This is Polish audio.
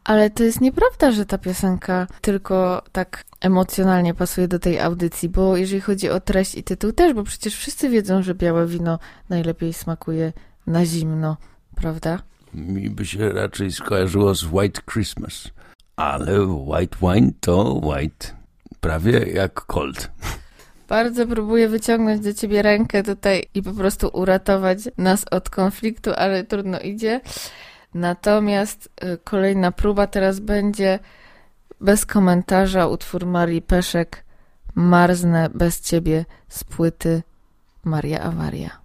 Ale to jest nieprawda, że ta piosenka tylko tak emocjonalnie pasuje do tej audycji, bo jeżeli chodzi o treść i tytuł też, bo przecież wszyscy wiedzą, że białe wino najlepiej smakuje na zimno, prawda? Mi by się raczej skojarzyło z White Christmas, ale white wine to white, prawie jak cold. Bardzo próbuję wyciągnąć do ciebie rękę tutaj i po prostu uratować nas od konfliktu, ale trudno idzie. Natomiast kolejna próba teraz będzie bez komentarza utwór Marii Peszek, Marznę bez ciebie z płyty Maria Awaria.